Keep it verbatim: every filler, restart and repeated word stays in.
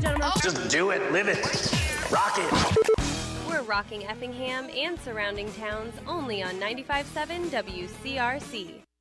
and gentlemen. Just do it, live it, rock it. We're rocking Effingham and surrounding towns only on ninety-five point seven W C R C.